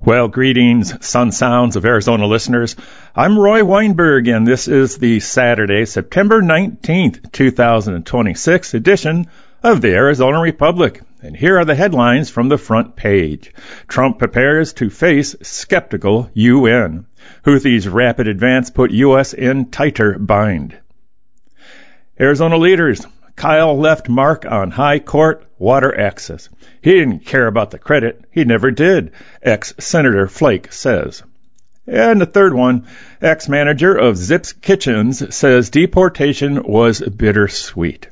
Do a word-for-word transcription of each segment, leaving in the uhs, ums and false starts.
Well, greetings, sun sounds of Arizona listeners. I'm Roy Weinberg, and this is the Saturday, September nineteenth, twenty twenty-six edition of the Arizona Republic. And here are the headlines from the front page. Trump prepares to face skeptical U N. Houthis' rapid advance put U S in tighter bind. Arizona leaders. Kyle left mark on high court water access. He didn't care about the credit. He never did, ex-Senator Flake says. And the third one, ex-manager of Zips Kitchens says deportation was bittersweet.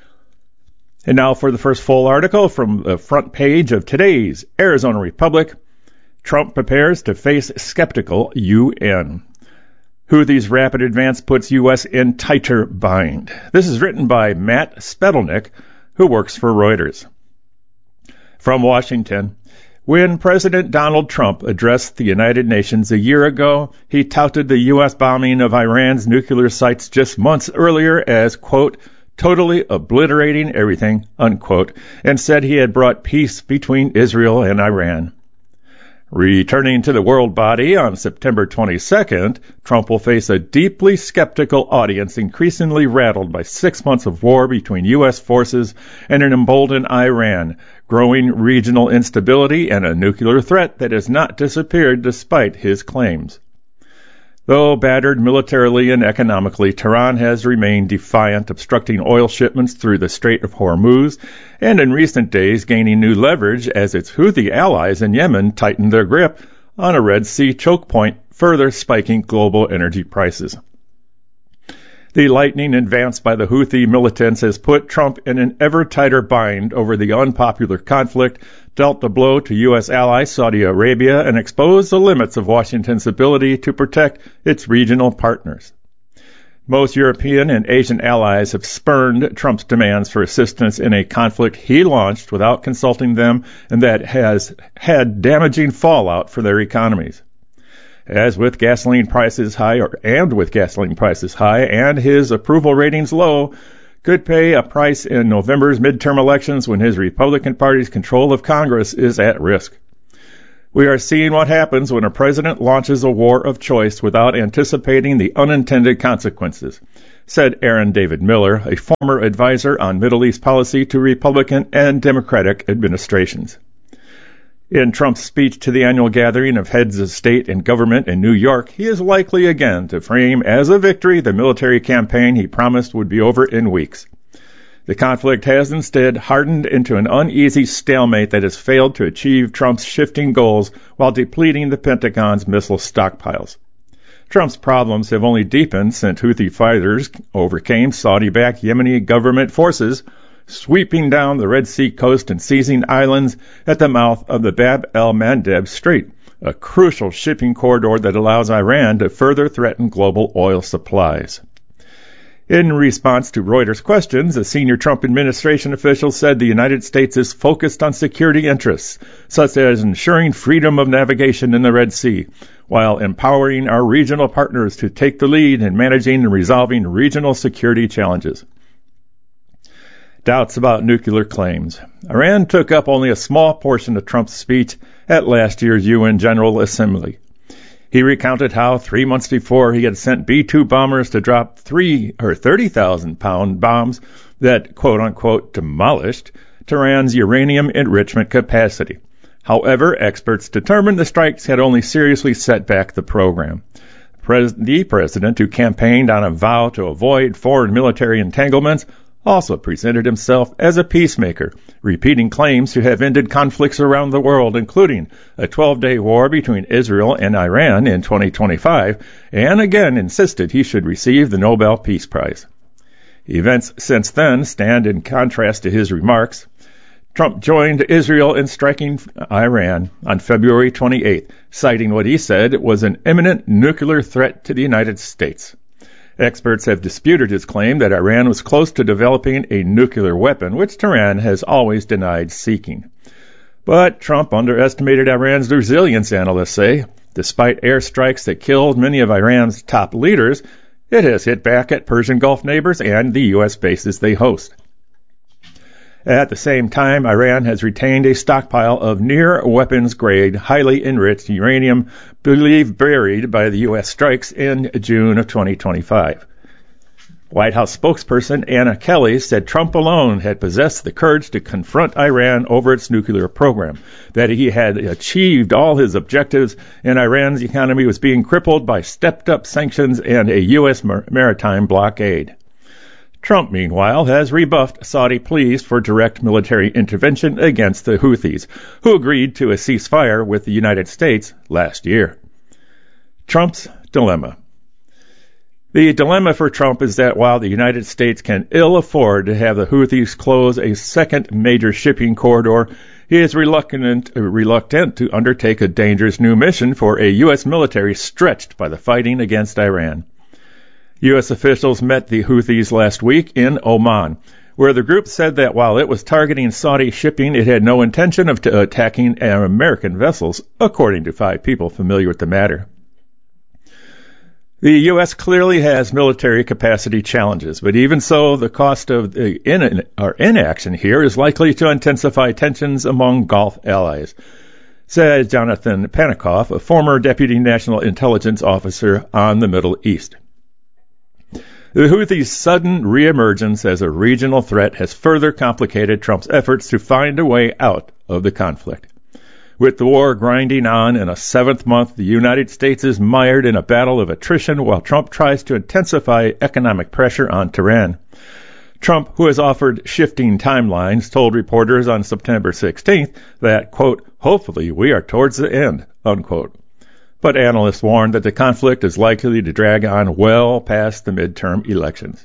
And now for the first full article from the front page of today's Arizona Republic. Trump prepares to face skeptical U N. Houthis' rapid advance puts U S in tighter bind. This is written by Matt Spedlnick, who works for Reuters. From Washington, when President Donald Trump addressed the United Nations a year ago, he touted the U S bombing of Iran's nuclear sites just months earlier as, quote, totally obliterating everything, unquote, and said he had brought peace between Israel and Iran. Returning to the world body on September twenty-second, Trump will face a deeply skeptical audience increasingly rattled by six months of war between U S forces and an emboldened Iran, growing regional instability, and a nuclear threat that has not disappeared despite his claims. Though battered militarily and economically, Tehran has remained defiant, obstructing oil shipments through the Strait of Hormuz, and in recent days gaining new leverage as its Houthi allies in Yemen tighten their grip on a Red Sea choke point, further spiking global energy prices. The lightning advance by the Houthi militants has put Trump in an ever tighter bind over the unpopular conflict, dealt a blow to U S ally Saudi Arabia, and exposed the limits of Washington's ability to protect its regional partners. Most European and Asian allies have spurned Trump's demands for assistance in a conflict he launched without consulting them and that has had damaging fallout for their economies. As with gasoline prices high, or, and with gasoline prices high and his approval ratings low, could pay a price in November's midterm elections when his Republican Party's control of Congress is at risk. We are seeing what happens when a president launches a war of choice without anticipating the unintended consequences, said Aaron David Miller, a former advisor on Middle East policy to Republican and Democratic administrations. In Trump's speech to the annual gathering of heads of state and government in New York, he is likely again to frame as a victory the military campaign he promised would be over in weeks. The conflict has instead hardened into an uneasy stalemate that has failed to achieve Trump's shifting goals while depleting the Pentagon's missile stockpiles. Trump's problems have only deepened since Houthi fighters overcame Saudi-backed Yemeni government forces, sweeping down the Red Sea coast and seizing islands at the mouth of the Bab el-Mandeb Strait, a crucial shipping corridor that allows Iran to further threaten global oil supplies. In response to Reuters questions, a senior Trump administration official said the United States is focused on security interests, such as ensuring freedom of navigation in the Red Sea, while empowering our regional partners to take the lead in managing and resolving regional security challenges. Doubts about nuclear claims. Iran took up only a small portion of Trump's speech at last year's U N General Assembly. He recounted how three months before he had sent B two bombers to drop three or thirty thousand pound bombs that, quote unquote, demolished Tehran's uranium enrichment capacity. However, experts determined the strikes had only seriously set back the program. Pres- the president, who campaigned on a vow to avoid foreign military entanglements, also presented himself as a peacemaker, repeating claims to have ended conflicts around the world, including a twelve-day war between Israel and Iran in twenty twenty-five, and again insisted he should receive the Nobel Peace Prize. Events since then stand in contrast to his remarks. Trump joined Israel in striking Iran on February twenty-eighth, citing what he said was an imminent nuclear threat to the United States. Experts have disputed his claim that Iran was close to developing a nuclear weapon, which Tehran has always denied seeking. But Trump underestimated Iran's resilience, analysts say. Despite airstrikes that killed many of Iran's top leaders, it has hit back at Persian Gulf neighbors and the U S bases they host. At the same time, Iran has retained a stockpile of near-weapons-grade, highly enriched uranium believed buried by the U S strikes in June of twenty twenty-five. White House spokesperson Anna Kelly said Trump alone had possessed the courage to confront Iran over its nuclear program, that he had achieved all his objectives, and Iran's economy was being crippled by stepped-up sanctions and a U S mar- maritime blockade. Trump, meanwhile, has rebuffed Saudi pleas for direct military intervention against the Houthis, who agreed to a ceasefire with the United States last year. Trump's dilemma. The dilemma for Trump is that while the United States can ill afford to have the Houthis close a second major shipping corridor, he is reluctant, reluctant to undertake a dangerous new mission for a U S military stretched by the fighting against Iran. U S officials met the Houthis last week in Oman, where the group said that while it was targeting Saudi shipping, it had no intention of t- attacking American vessels, according to five people familiar with the matter. The U S clearly has military capacity challenges, but even so, the cost of the in, or inaction here is likely to intensify tensions among Gulf allies, said Jonathan Panikoff, a former Deputy National Intelligence Officer on the Middle East. The Houthis' sudden reemergence as a regional threat has further complicated Trump's efforts to find a way out of the conflict. With the war grinding on in a seventh month, the United States is mired in a battle of attrition while Trump tries to intensify economic pressure on Tehran. Trump, who has offered shifting timelines, told reporters on September sixteenth that, quote, hopefully we are towards the end, unquote. But analysts warned that the conflict is likely to drag on well past the midterm elections.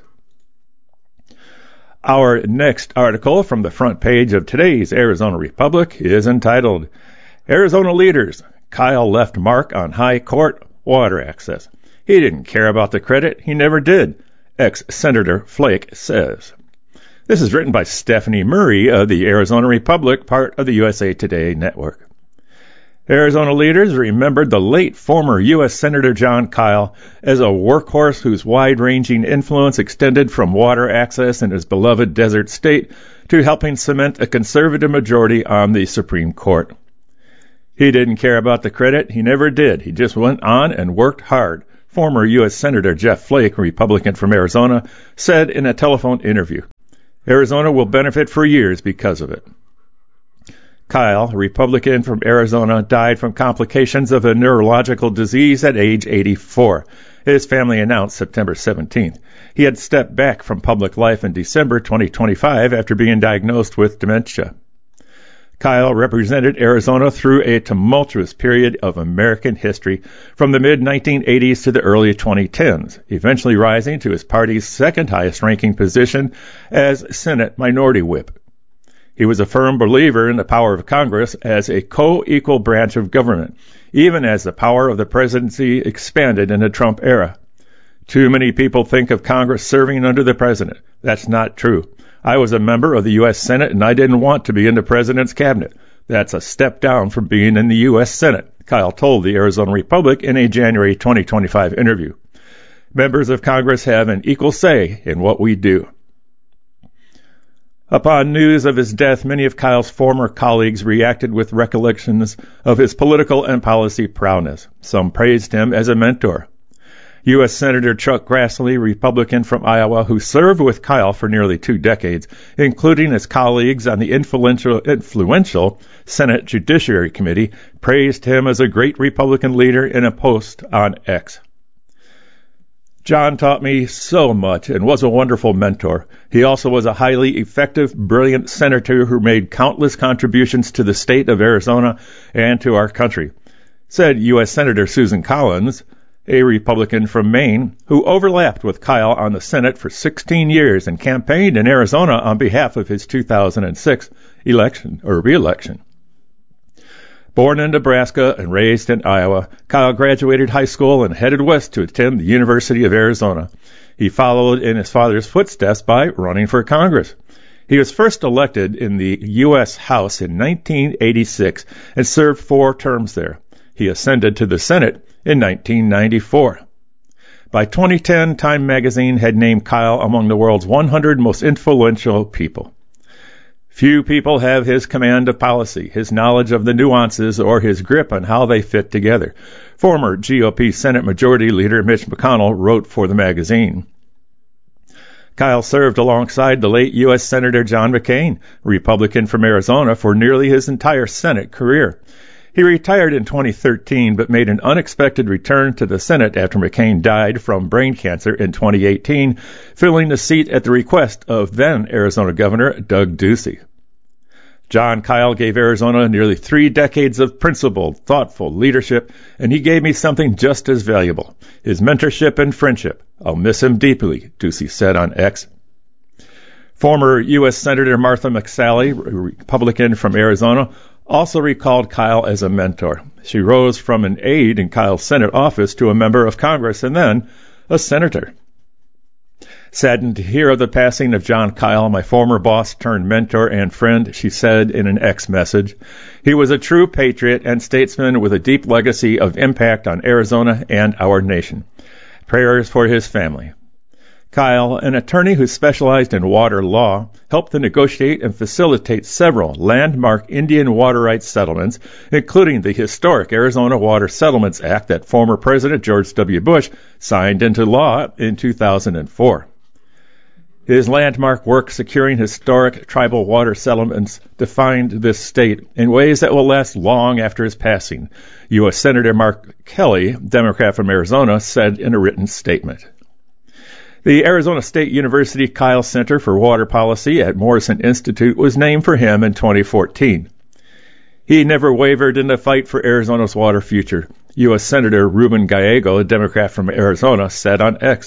Our next article from the front page of today's Arizona Republic is entitled, Arizona Leaders, Kyle Left Mark on High Court Water Access. He didn't care about the credit. He never did, ex-Senator Flake says. This is written by Stephanie Murray of the Arizona Republic, part of the U S A Today network. Arizona leaders remembered the late former U S Senator Jon Kyl as a workhorse whose wide-ranging influence extended from water access in his beloved desert state to helping cement a conservative majority on the Supreme Court. He didn't care about the credit. He never did. He just went on and worked hard, former U S Senator Jeff Flake, a Republican from Arizona, said in a telephone interview. Arizona will benefit for years because of it. Kyle, a Republican from Arizona, died from complications of a neurological disease at age eighty-four. His family announced September seventeenth. He had stepped back from public life in December twenty twenty-five after being diagnosed with dementia. Kyle represented Arizona through a tumultuous period of American history from the mid nineteen eighties to the early twenty tens, eventually rising to his party's second highest ranking position as Senate Minority Whip. He was a firm believer in the power of Congress as a co-equal branch of government, even as the power of the presidency expanded in the Trump era. Too many people think of Congress serving under the president. That's not true. I was a member of the U S Senate, and I didn't want to be in the president's cabinet. That's a step down from being in the U S Senate, Kyle told the Arizona Republic in a January twenty twenty-five interview. Members of Congress have an equal say in what we do. Upon news of his death, many of Kyle's former colleagues reacted with recollections of his political and policy prowess. Some praised him as a mentor. U S Senator Chuck Grassley, Republican from Iowa, who served with Kyle for nearly two decades, including his colleagues on the influential, influential Senate Judiciary Committee, praised him as a great Republican leader in a post on X. John taught me so much and was a wonderful mentor. He also was a highly effective, brilliant senator who made countless contributions to the state of Arizona and to our country, said U S Senator Susan Collins, a Republican from Maine, who overlapped with Kyle on the Senate for sixteen years and campaigned in Arizona on behalf of his two thousand six election or re-election. Born in Nebraska and raised in Iowa, Kyle graduated high school and headed west to attend the University of Arizona. He followed in his father's footsteps by running for Congress. He was first elected in the U S House in nineteen eighty-six and served four terms there. He ascended to the Senate in nineteen ninety-four. By twenty ten, Time magazine had named Kyle among the world's one hundred most influential people. Few people have his command of policy, his knowledge of the nuances, or his grip on how they fit together, former G O P Senate Majority Leader Mitch McConnell wrote for the magazine. Kyle served alongside the late U S Senator John McCain, Republican from Arizona, for nearly his entire Senate career. He retired in twenty thirteen, but made an unexpected return to the Senate after McCain died from brain cancer in twenty eighteen, filling the seat at the request of then Arizona Governor Doug Ducey. John Kyle gave Arizona nearly three decades of principled, thoughtful leadership, and he gave me something just as valuable, his mentorship and friendship. I'll miss him deeply, Ducey said on X. Former U S Senator Martha McSally, Republican from Arizona, also recalled Kyle as a mentor. She rose from an aide in Kyle's Senate office to a member of Congress and then a senator. Saddened to hear of the passing of John Kyle, my former boss turned mentor and friend, she said in an X message. He was a true patriot and statesman with a deep legacy of impact on Arizona and our nation. Prayers for his family. Kyle, an attorney who specialized in water law, helped to negotiate and facilitate several landmark Indian water rights settlements, including the historic Arizona Water Settlements Act that former President George W. Bush signed into law in two thousand four. His landmark work securing historic tribal water settlements defined this state in ways that will last long after his passing, U S Senator Mark Kelly, Democrat from Arizona, said in a written statement. The Arizona State University Kyle Center for Water Policy at Morrison Institute was named for him in twenty fourteen. He never wavered in the fight for Arizona's water future, U S Senator Ruben Gallego, a Democrat from Arizona, said on X.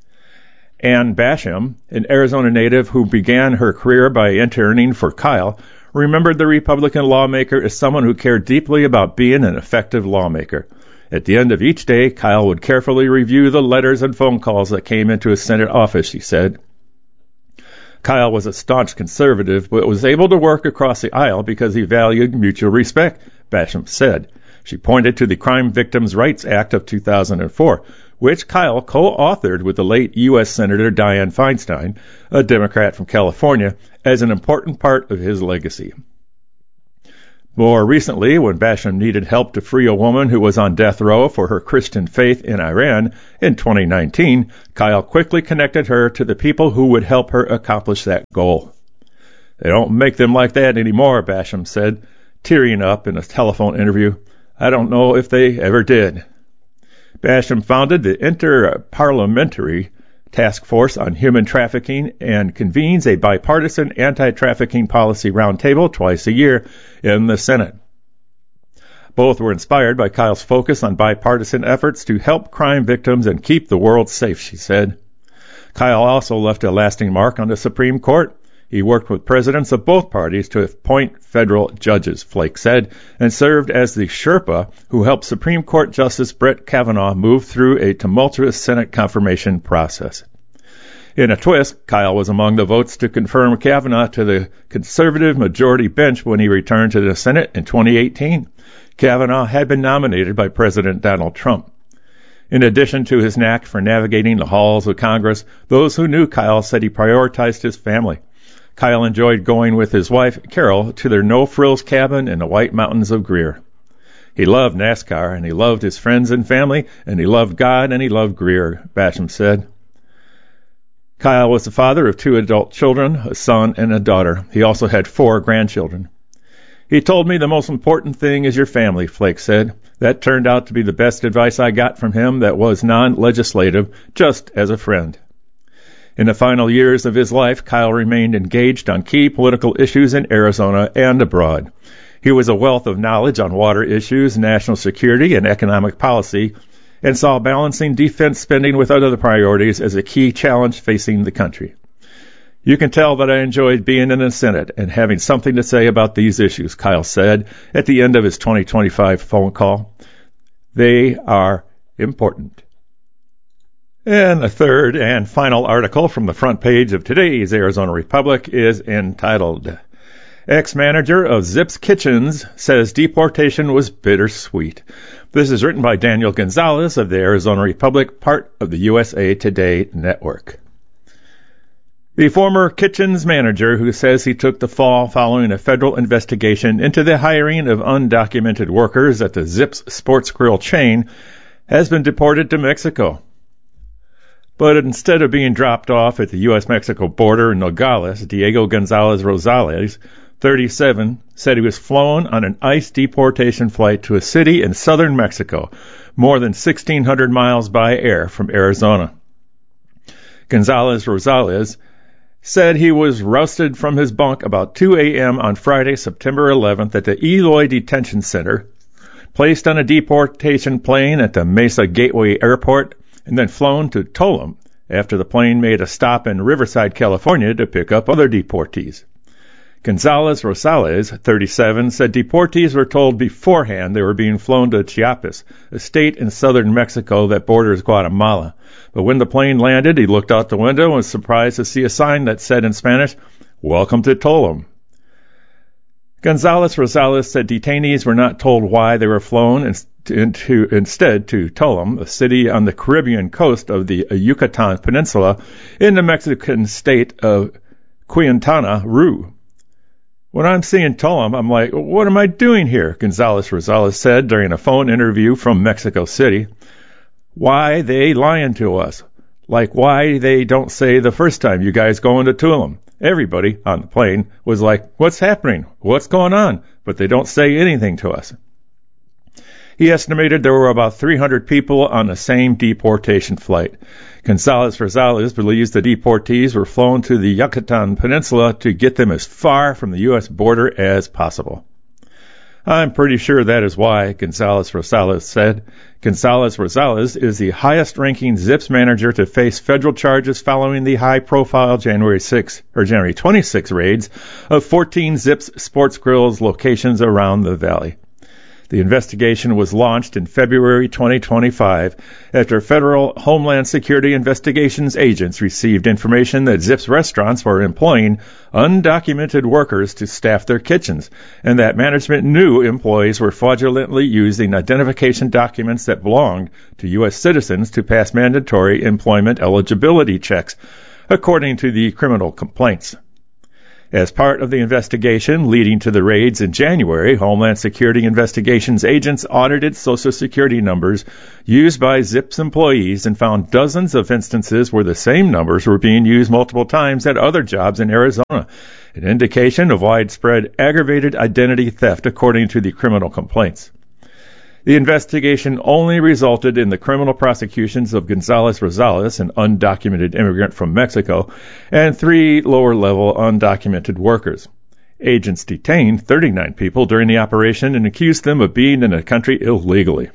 Ann Basham, an Arizona native who began her career by interning for Kyle, remembered the Republican lawmaker as someone who cared deeply about being an effective lawmaker. At the end of each day, Kyle would carefully review the letters and phone calls that came into his Senate office, she said. Kyle was a staunch conservative, but was able to work across the aisle because he valued mutual respect, Basham said. She pointed to the Crime Victims' Rights Act of two thousand four, which Kyle co-authored with the late U S Senator Dianne Feinstein, a Democrat from California, as an important part of his legacy. More recently, when Basham needed help to free a woman who was on death row for her Christian faith in Iran in twenty nineteen, Kyle quickly connected her to the people who would help her accomplish that goal. They don't make them like that anymore, Basham said, tearing up in a telephone interview. I don't know if they ever did. Basham founded the Inter-Parliamentary Task Force on Human Trafficking and convenes a bipartisan anti-trafficking policy roundtable twice a year in the Senate. Both were inspired by Kyle's focus on bipartisan efforts to help crime victims and keep the world safe, she said. Kyle also left a lasting mark on the Supreme Court. He worked with presidents of both parties to appoint federal judges, Flake said, and served as the Sherpa who helped Supreme Court Justice Brett Kavanaugh move through a tumultuous Senate confirmation process. In a twist, Kyle was among the votes to confirm Kavanaugh to the conservative majority bench when he returned to the Senate in twenty eighteen. Kavanaugh had been nominated by President Donald Trump. In addition to his knack for navigating the halls of Congress, those who knew Kyle said he prioritized his family. Kyle enjoyed going with his wife, Carol, to their no-frills cabin in the White Mountains of Greer. He loved NASCAR, and he loved his friends and family, and he loved God, and he loved Greer, Basham said. Kyle was the father of two adult children, a son and a daughter. He also had four grandchildren. He told me the most important thing is your family, Flake said. That turned out to be the best advice I got from him that was non-legislative, just as a friend. In the final years of his life, Kyle remained engaged on key political issues in Arizona and abroad. He was a wealth of knowledge on water issues, national security, and economic policy, and saw balancing defense spending with other priorities as a key challenge facing the country. You can tell that I enjoyed being in the Senate and having something to say about these issues, Kyle said at the end of his twenty twenty-five phone call. They are important. And the third and final article from the front page of today's Arizona Republic is entitled, Ex-manager of Zips Kitchens says deportation was bittersweet. This is written by Daniel Gonzalez of the Arizona Republic, part of the U S A Today network. The former Kitchens manager, who says he took the fall following a federal investigation into the hiring of undocumented workers at the Zips Sports Grill chain, has been deported to Mexico. But instead of being dropped off at the U S Mexico border in Nogales, Diego Gonzalez Rosales, thirty-seven, said he was flown on an ICE deportation flight to a city in southern Mexico, more than sixteen hundred miles by air from Arizona. Gonzalez Rosales said he was rousted from his bunk about two a.m. on Friday, September eleventh at the Eloy Detention Center, placed on a deportation plane at the Mesa Gateway Airport, and then flown to Tulum after the plane made a stop in Riverside, California to pick up other deportees. Gonzalez Rosales, thirty-seven, said deportees were told beforehand they were being flown to Chiapas, a state in southern Mexico that borders Guatemala. But when the plane landed, he looked out the window and was surprised to see a sign that said in Spanish, "Welcome to Tulum." Gonzalez Rosales said detainees were not told why they were flown into, instead to Tulum, a city on the Caribbean coast of the Yucatan Peninsula in the Mexican state of Quintana Roo. When I'm seeing Tulum, I'm like, what am I doing here? Gonzalez Rosales said during a phone interview from Mexico City. Why they lying to us? Like why they don't say the first time you guys going to Tulum? Everybody on the plane was like, what's happening? What's going on? But they don't say anything to us. He estimated there were about three hundred people on the same deportation flight. Gonzalez Rosales believes the deportees were flown to the Yucatan Peninsula to get them as far from the U S border as possible. I'm pretty sure that is why, Gonzalez Rosales said. Gonzalez Rosales is the highest-ranking Zips manager to face federal charges following the high-profile January sixth or January twenty-sixth raids of fourteen Zips Sports Grills locations around the valley. The investigation was launched in February twenty twenty-five after federal Homeland Security investigations agents received information that Zips restaurants were employing undocumented workers to staff their kitchens, and that management knew employees were fraudulently using identification documents that belonged to U S citizens to pass mandatory employment eligibility checks, according to the criminal complaints. As part of the investigation leading to the raids in January, Homeland Security investigations agents audited Social Security numbers used by Zips employees and found dozens of instances where the same numbers were being used multiple times at other jobs in Arizona, an indication of widespread aggravated identity theft, according to the criminal complaints. The investigation only resulted in the criminal prosecutions of Gonzalez Rosales, an undocumented immigrant from Mexico, and three lower-level undocumented workers. Agents detained thirty-nine people during the operation and accused them of being in the country illegally.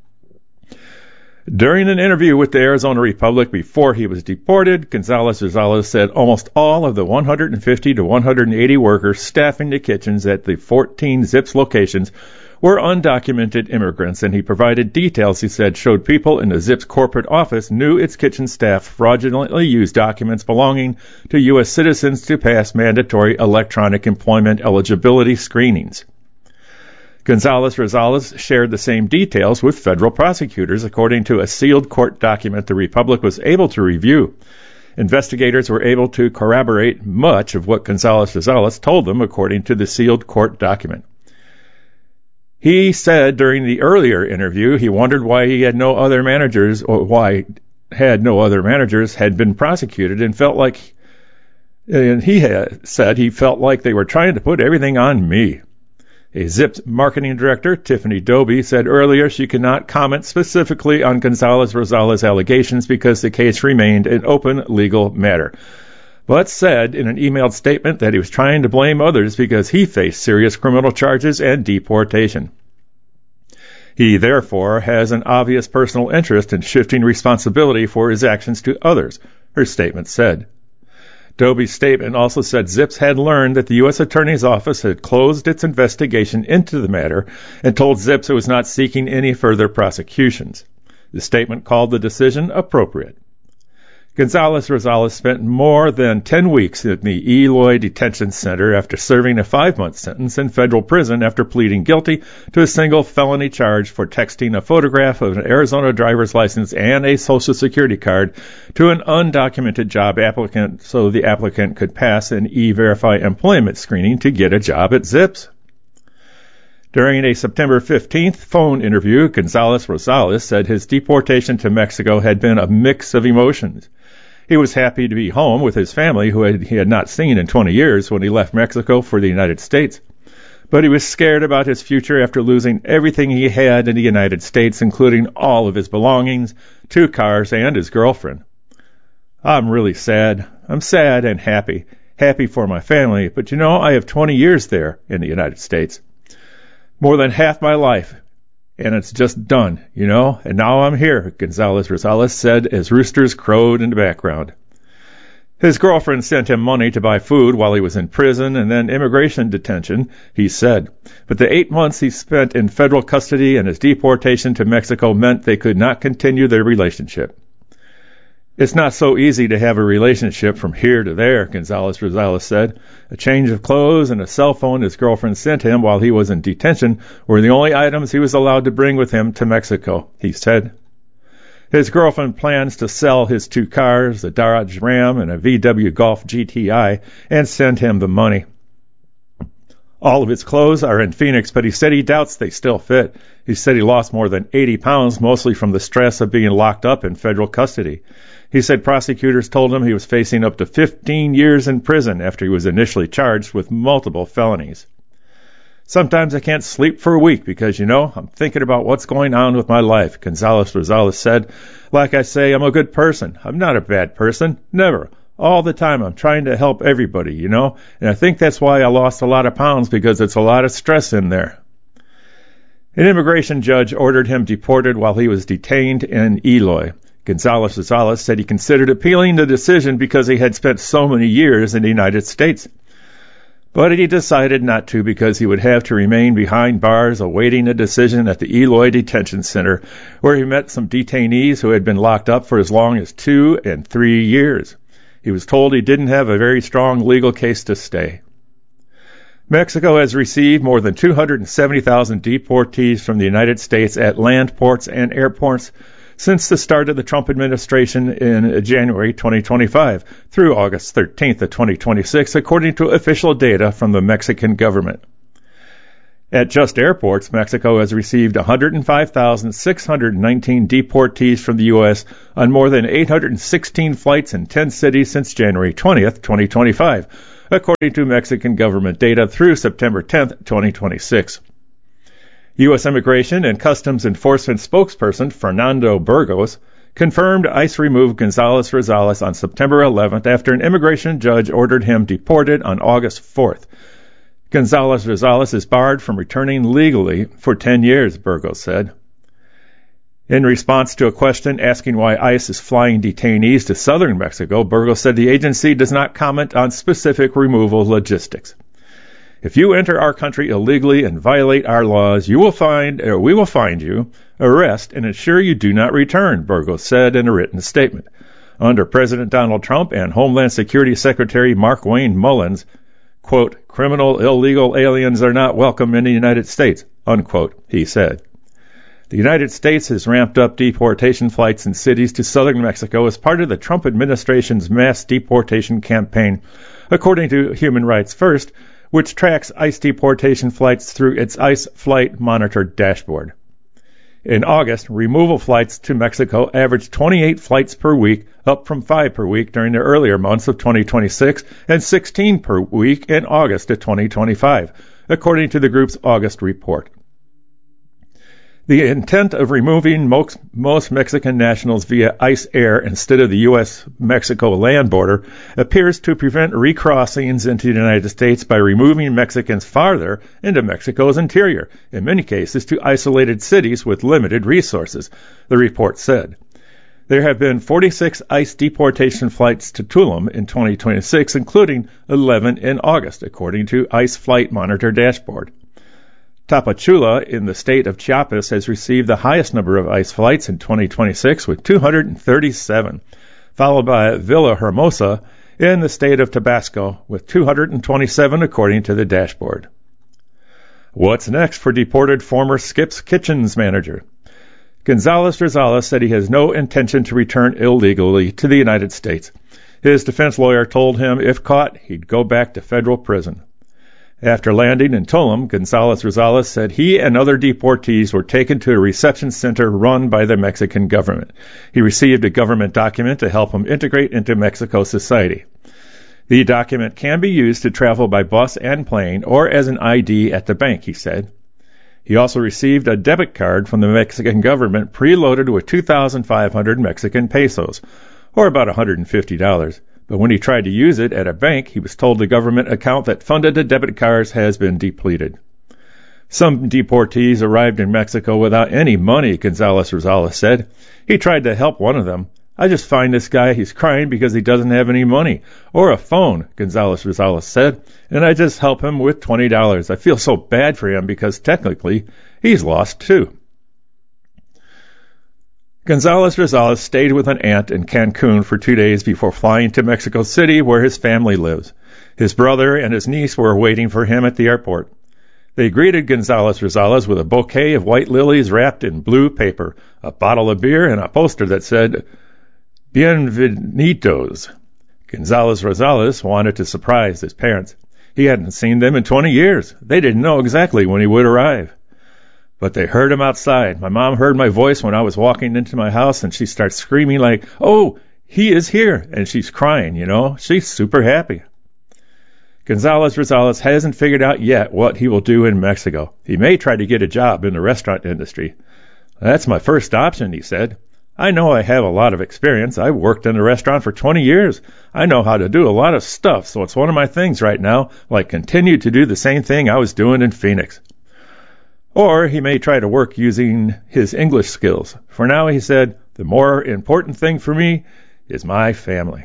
During an interview with the Arizona Republic before he was deported, Gonzalez Rosales said almost all of the one hundred fifty to one hundred eighty workers staffing the kitchens at the fourteen Zips locations were undocumented immigrants, and he provided details he said showed people in the Zips corporate office knew its kitchen staff fraudulently used documents belonging to U S citizens to pass mandatory electronic employment eligibility screenings. Gonzalez Rosales shared the same details with federal prosecutors, according to a sealed court document the Republic was able to review. Investigators were able to corroborate much of what Gonzalez Rosales told them, according to the sealed court document. He said during the earlier interview he wondered why he had no other managers or why had no other managers had been prosecuted and felt like and he had said he felt like they were trying to put everything on me. A Zips marketing director, Tiffany Doby, said earlier she could not comment specifically on Gonzalez Rosales' allegations because the case remained an open legal matter, but said in an emailed statement that he was trying to blame others because he faced serious criminal charges and deportation. He, therefore, has an obvious personal interest in shifting responsibility for his actions to others, her statement said. Doby's statement also said Zips had learned that the U S Attorney's Office had closed its investigation into the matter and told Zips it was not seeking any further prosecutions. The statement called the decision appropriate. Gonzalez-Rosales spent more than ten weeks in the Eloy Detention Center after serving a five-month sentence in federal prison after pleading guilty to a single felony charge for texting a photograph of an Arizona driver's license and a Social Security card to an undocumented job applicant so the applicant could pass an E-Verify employment screening to get a job at Zips. During a September fifteenth phone interview, Gonzalez-Rosales said his deportation to Mexico had been a mix of emotions. He was happy to be home with his family, who he had not seen in twenty years when he left Mexico for the United States. But he was scared about his future after losing everything he had in the United States, including all of his belongings, two cars, and his girlfriend. I'm really sad. I'm sad and happy. Happy for my family, but you know, I have twenty years there in the United States. More than half my life. And it's just done, you know, and now I'm here, Gonzalez-Rosales said as roosters crowed in the background. His girlfriend sent him money to buy food while he was in prison and then immigration detention, he said. But the eight months he spent in federal custody and his deportation to Mexico meant they could not continue their relationship. It's not so easy to have a relationship from here to there, Gonzalez-Rosales said. A change of clothes and a cell phone his girlfriend sent him while he was in detention were the only items he was allowed to bring with him to Mexico, he said. His girlfriend plans to sell his two cars, a Dodge Ram and a V W Golf G T I, and send him the money. All of his clothes are in Phoenix, but he said he doubts they still fit. He said he lost more than eighty pounds, mostly from the stress of being locked up in federal custody. He said prosecutors told him he was facing up to fifteen years in prison after he was initially charged with multiple felonies. Sometimes I can't sleep for a week because, you know, I'm thinking about what's going on with my life, Gonzalez-Rosales said. Like I say, I'm a good person. I'm not a bad person. Never. All the time I'm trying to help everybody, you know, and I think that's why I lost a lot of pounds, because it's a lot of stress in there. An immigration judge ordered him deported while he was detained in Eloy. Gonzalez-Rosales said he considered appealing the decision because he had spent so many years in the United States. But he decided not to because he would have to remain behind bars awaiting a decision at the Eloy Detention Center, where he met some detainees who had been locked up for as long as two and three years. He was told he didn't have a very strong legal case to stay. Mexico has received more than two hundred seventy thousand deportees from the United States at land ports and airports since the start of the Trump administration in January twenty twenty-five through August thirteenth of twenty twenty-six, according to official data from the Mexican government. At just airports, Mexico has received one hundred five thousand six hundred nineteen deportees from the U S on more than eight hundred sixteen flights in ten cities since January twentieth, twenty twenty-five, according to Mexican government data through September tenth, twenty twenty-six. U S Immigration and Customs Enforcement spokesperson Fernando Burgos confirmed ICE removed Gonzalez-Rosales on September eleventh after an immigration judge ordered him deported on August fourth. Gonzalez-Rosales is barred from returning legally for ten years, Burgos said. In response to a question asking why ICE is flying detainees to southern Mexico, Burgos said the agency does not comment on specific removal logistics. If you enter our country illegally and violate our laws, you will find, or we will find you, arrest, and ensure you do not return, Burgos said in a written statement. Under President Donald Trump and Homeland Security Secretary Markwayne Mullins, quote, criminal illegal aliens are not welcome in the United States, unquote, he said. The United States has ramped up deportation flights in cities to southern Mexico as part of the Trump administration's mass deportation campaign, according to Human Rights First, which tracks ICE deportation flights through its ICE Flight Monitor dashboard. In August, removal flights to Mexico averaged twenty-eight flights per week, up from five per week during the earlier months of twenty twenty-six and sixteen per week in August of twenty twenty-five, according to the group's August report. The intent of removing most, most Mexican nationals via ICE air instead of the U S Mexico land border appears to prevent recrossings into the United States by removing Mexicans farther into Mexico's interior, in many cases to isolated cities with limited resources, the report said. There have been forty-six ICE deportation flights to Tulum in twenty twenty-six, including eleven in August, according to ICE Flight Monitor dashboard. Tapachula in the state of Chiapas has received the highest number of ICE flights in twenty twenty-six with two hundred thirty-seven. followed by Villahermosa in the state of Tabasco with two hundred twenty-seven according to the dashboard. What's next for deported former Skip's Kitchens manager? Gonzales Rosales said he has no intention to return illegally to the United States. His defense lawyer told him if caught, he'd go back to federal prison. After landing in Tulum, Gonzales Rosales said he and other deportees were taken to a reception center run by the Mexican government. He received a government document to help him integrate into Mexico society. The document can be used to travel by bus and plane or as an I D at the bank, he said. He also received a debit card from the Mexican government preloaded with two thousand five hundred Mexican pesos, or about one hundred fifty dollars. But when he tried to use it at a bank, he was told the government account that funded the debit cards has been depleted. Some deportees arrived in Mexico without any money, Gonzales Rosales said. He tried to help one of them. I just find this guy, he's crying because he doesn't have any money or a phone, Gonzales Rosales said, and I just help him with twenty dollars. I feel so bad for him because technically he's lost too. Gonzales Rosales stayed with an aunt in Cancun for two days before flying to Mexico City, where his family lives. His brother and his niece were waiting for him at the airport. They greeted Gonzales Rosales with a bouquet of white lilies wrapped in blue paper, a bottle of beer, and a poster that said, Bienvenidos. Gonzales Rosales wanted to surprise his parents. He hadn't seen them in twenty years. They didn't know exactly when he would arrive. But they heard him outside. My mom heard my voice when I was walking into my house, and she starts screaming like, oh, he is here. And she's crying, you know. She's super happy. Gonzales Rosales hasn't figured out yet what he will do in Mexico. He may try to get a job in the restaurant industry. That's my first option, he said. I know I have a lot of experience. I've worked in a restaurant for twenty years. I know how to do a lot of stuff, so it's one of my things right now, like continue to do the same thing I was doing in Phoenix. Or he may try to work using his English skills. For now, he said, the more important thing for me is my family.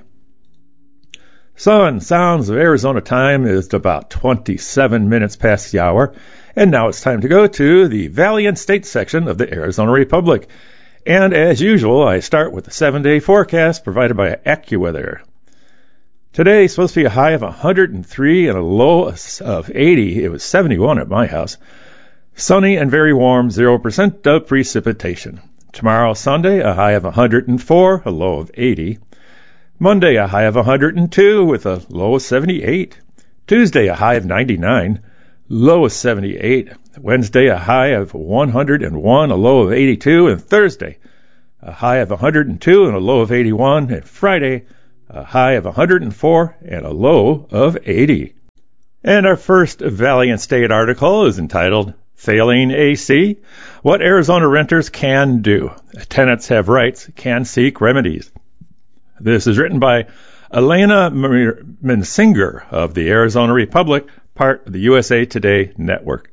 Sun, sounds of Arizona time is about twenty-seven minutes past the hour, and now it's time to go to the Valley and State section of the Arizona Republic. And as usual, I start with the seven-day forecast provided by AccuWeather. Today is supposed to be a high of one hundred three and a low of eighty. It was seventy-one at my house. Sunny and very warm, zero percent of precipitation. Tomorrow, Sunday, a high of one hundred four, a low of eighty. Monday, a high of one hundred two with a low of seventy-eight. Tuesday, a high of ninety-nine, low of seventy-eight. Wednesday, a high of one hundred one, a low of eighty-two. And Thursday, a high of one hundred two and a low of eighty-one. And Friday, a high of one hundred four and a low of eighty. And our first Valley and State article is entitled, Failing A C, What Arizona Renters Can Do. Tenants have rights, can seek remedies. This is written by Elena Mensinger of the Arizona Republic, part of the U S A Today network.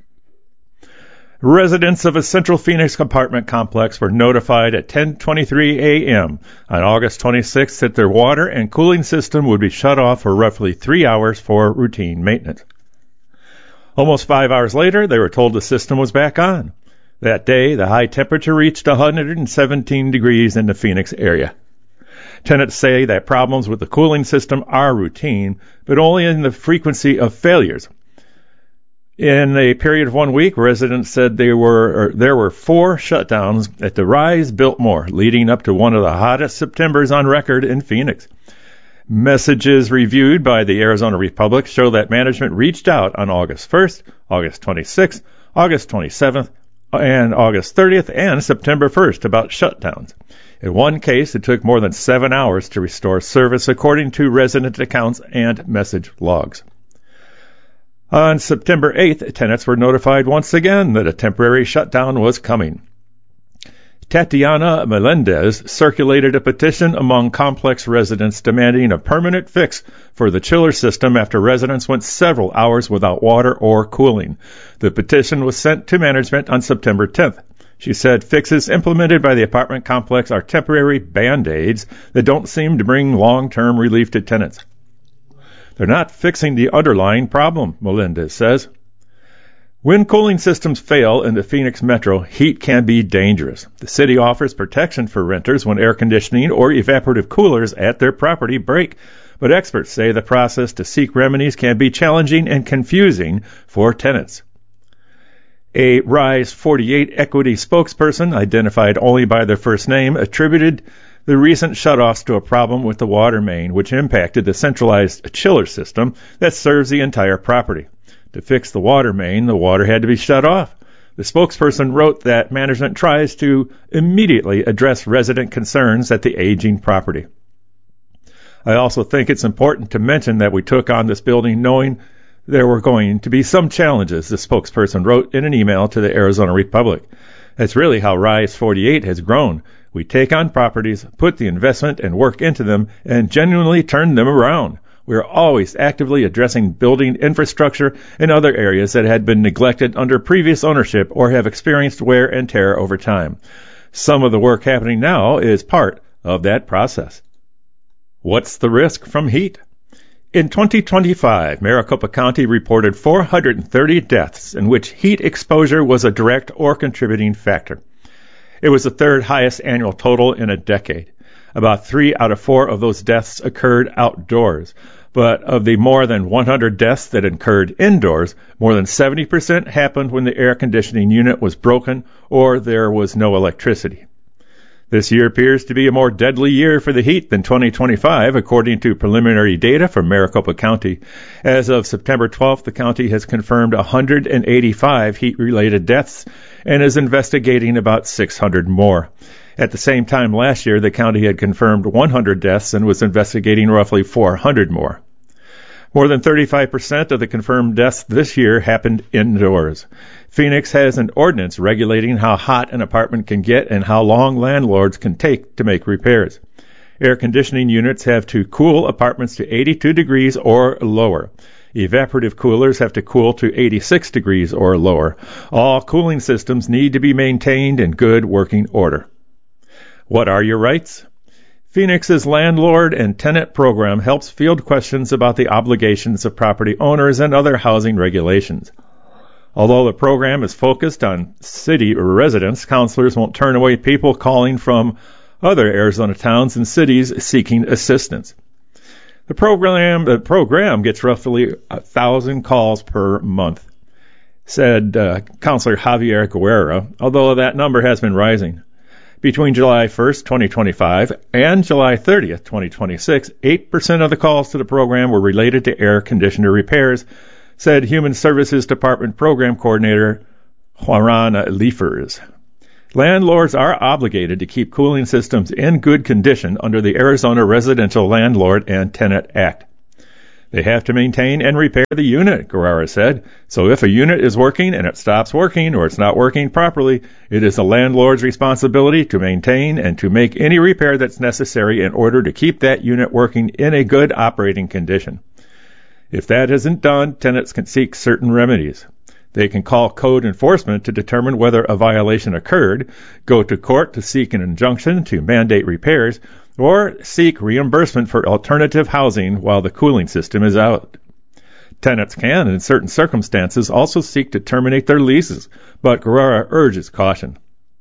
Residents of a Central Phoenix apartment complex were notified at ten twenty-three a.m. on August twenty-sixth that their water and cooling system would be shut off for roughly three hours for routine maintenance. Almost five hours later, they were told the system was back on. That day, the high temperature reached one hundred seventeen degrees in the Phoenix area. Tenants say that problems with the cooling system are routine, but only in the frequency of failures. In a period of one week, residents said there were, or there were four shutdowns at the Rise Biltmore, leading up to one of the hottest Septembers on record in Phoenix. Messages reviewed by the Arizona Republic show that management reached out on August first, August twenty-sixth, August twenty-seventh, and August thirtieth, and September first about shutdowns. In one case, it took more than seven hours to restore service, according to resident accounts and message logs. On September eighth, tenants were notified once again that a temporary shutdown was coming. Tatiana Melendez circulated a petition among complex residents demanding a permanent fix for the chiller system after residents went several hours without water or cooling. The petition was sent to management on September tenth. She said fixes implemented by the apartment complex are temporary band-aids that don't seem to bring long-term relief to tenants. They're not fixing the underlying problem, Melendez says. When cooling systems fail in the Phoenix Metro, heat can be dangerous. The city offers protection for renters when air conditioning or evaporative coolers at their property break, but experts say the process to seek remedies can be challenging and confusing for tenants. A Rise forty-eight equity spokesperson, identified only by their first name, attributed the recent shutoffs to a problem with the water main, which impacted the centralized chiller system that serves the entire property. To fix the water main, the water had to be shut off. The spokesperson wrote that management tries to immediately address resident concerns at the aging property. I also think it's important to mention that we took on this building knowing there were going to be some challenges, the spokesperson wrote in an email to the Arizona Republic. That's really how Rise forty-eight has grown. We take on properties, put the investment and work into them, and genuinely turn them around. We are always actively addressing building infrastructure in other areas that had been neglected under previous ownership or have experienced wear and tear over time. Some of the work happening now is part of that process. What's the risk from heat? In twenty twenty-five, Maricopa County reported four hundred thirty deaths in which heat exposure was a direct or contributing factor. It was the third highest annual total in a decade. About three out of four of those deaths occurred outdoors. But of the more than one hundred deaths that occurred indoors, more than seventy percent happened when the air conditioning unit was broken or there was no electricity. This year appears to be a more deadly year for the heat than twenty twenty-five, according to preliminary data from Maricopa County. As of September twelfth, the county has confirmed one hundred eighty-five heat-related deaths and is investigating about six hundred more. At the same time last year, the county had confirmed one hundred deaths and was investigating roughly four hundred more. More than thirty-five percent of the confirmed deaths this year happened indoors. Phoenix has an ordinance regulating how hot an apartment can get and how long landlords can take to make repairs. Air conditioning units have to cool apartments to eighty-two degrees or lower. Evaporative coolers have to cool to eighty-six degrees or lower. All cooling systems need to be maintained in good working order. What are your rights? Phoenix's landlord and tenant program helps field questions about the obligations of property owners and other housing regulations. Although the program is focused on city residents, counselors won't turn away people calling from other Arizona towns and cities seeking assistance. The program, the program gets roughly a thousand calls per month, said uh, Counselor Javier Guerra, although that number has been rising. Between July first, twenty twenty-five and July thirtieth, twenty twenty-six, eight percent of the calls to the program were related to air conditioner repairs, said Human Services Department Program Coordinator Juan Liefers. Landlords are obligated to keep cooling systems in good condition under the Arizona Residential Landlord and Tenant Act. They have to maintain and repair the unit, Guerrera said. So if a unit is working and it stops working or it's not working properly, it is the landlord's responsibility to maintain and to make any repair that's necessary in order to keep that unit working in a good operating condition. If that isn't done, tenants can seek certain remedies. They can call code enforcement to determine whether a violation occurred, go to court to seek an injunction to mandate repairs, or seek reimbursement for alternative housing while the cooling system is out. Tenants can, in certain circumstances, also seek to terminate their leases, but Guerrera urges caution.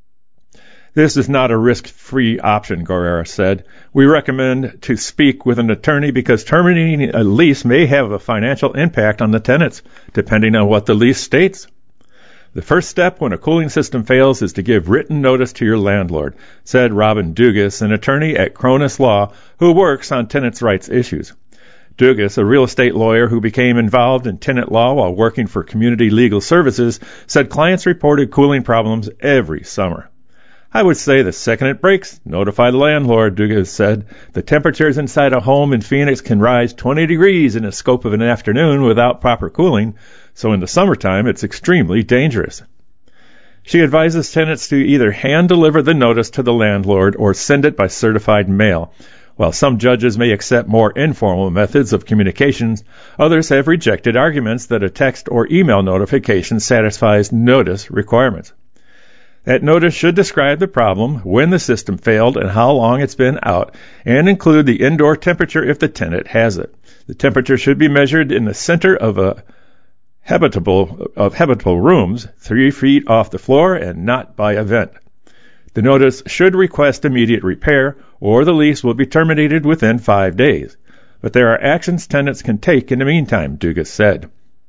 This is not a risk-free option, Guerrera said. We recommend to speak with an attorney because terminating a lease may have a financial impact on the tenants, depending on what the lease states. The first step when a cooling system fails is to give written notice to your landlord, said Robin Dugas, an attorney at Cronus Law who works on tenants' rights issues. Dugas, a real estate lawyer who became involved in tenant law while working for Community Legal Services, said clients reported cooling problems every summer. I would say the second it breaks, notify the landlord, Dugas said. The temperatures inside a home in Phoenix can rise twenty degrees in a scope of an afternoon without proper cooling, so in the summertime it's extremely dangerous. She advises tenants to either hand-deliver the notice to the landlord or send it by certified mail. While some judges may accept more informal methods of communications, others have rejected arguments that a text or email notification satisfies notice requirements. That notice should describe the problem, when the system failed, and how long it's been out, and include the indoor temperature if the tenant has it. The temperature should be measured in the center of a habitable of habitable rooms three feet off the floor and not by a vent. The notice should request immediate repair, or the lease will be terminated within five days. But there are actions tenants can take in the meantime, Dugas said.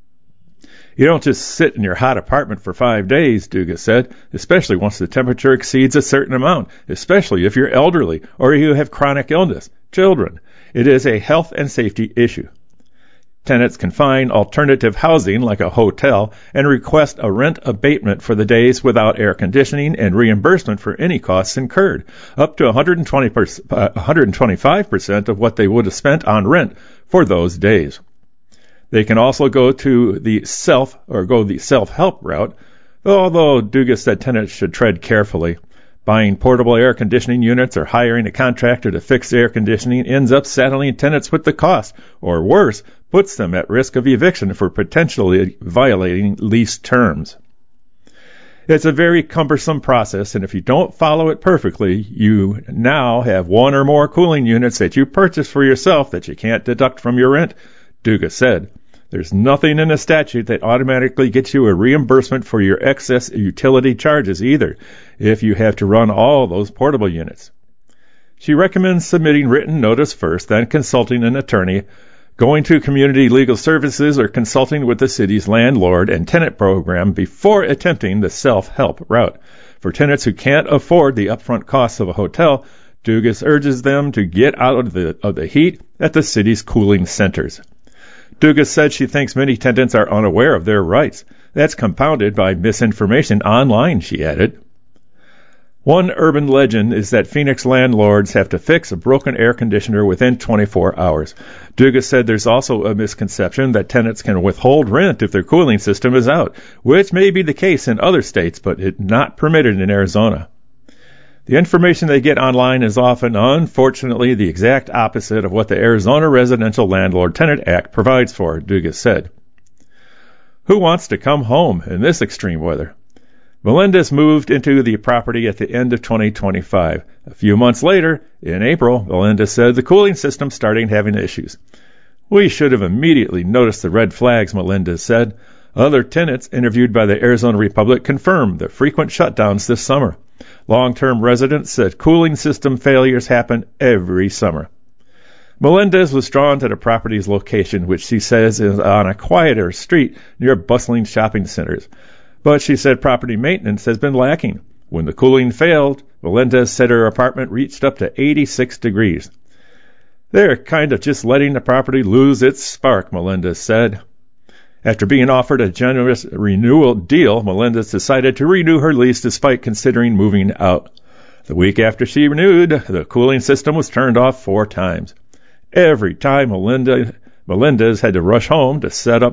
You don't just sit in your hot apartment for five days, Dugas said, especially once the temperature exceeds a certain amount, especially if you're elderly or you have chronic illness, children. It is a health and safety issue. Tenants can find alternative housing like a hotel and request a rent abatement for the days without air conditioning and reimbursement for any costs incurred, up to one hundred twenty percent, uh, one hundred twenty-five percent of what they would have spent on rent for those days. They can also go to the self or go the self-help route, although Dugas said tenants should tread carefully. Buying portable air conditioning units or hiring a contractor to fix air conditioning ends up saddling tenants with the cost, or worse, puts them at risk of eviction for potentially violating lease terms. It's a very cumbersome process, and if you don't follow it perfectly, you now have one or more cooling units that you purchase for yourself that you can't deduct from your rent, Dugas said. There's nothing in the statute that automatically gets you a reimbursement for your excess utility charges either, if you have to run all those portable units. She recommends submitting written notice first, then consulting an attorney, going to community legal services, or consulting with the city's landlord and tenant program before attempting the self-help route. For tenants who can't afford the upfront costs of a hotel, Dugas urges them to get out of the, of the heat at the city's cooling centers. Dugas said she thinks many tenants are unaware of their rights. That's compounded by misinformation online, she added. One urban legend is that Phoenix landlords have to fix a broken air conditioner within twenty-four hours. Dugas said there's also a misconception that tenants can withhold rent if their cooling system is out, which may be the case in other states, but it's not permitted in Arizona. The information they get online is often, unfortunately, the exact opposite of what the Arizona Residential Landlord-Tenant Act provides for, Dugas said. Who wants to come home in this extreme weather? Melendez moved into the property at the end of twenty twenty-five. A few months later, in April, Melendez said the cooling system started having issues. We should have immediately noticed the red flags, Melendez said. Other tenants interviewed by the Arizona Republic confirmed the frequent shutdowns this summer. Long-term residents said cooling system failures happen every summer. Melendez was drawn to the property's location, which she says is on a quieter street near bustling shopping centers. But she said property maintenance has been lacking. When the cooling failed, Melendez said her apartment reached up to eighty-six degrees. They're kind of just letting the property lose its spark, Melendez said. After being offered a generous renewal deal, Melendez decided to renew her lease despite considering moving out. The week after she renewed, the cooling system was turned off four times. Every time Melinda, Melendez had to rush home to set up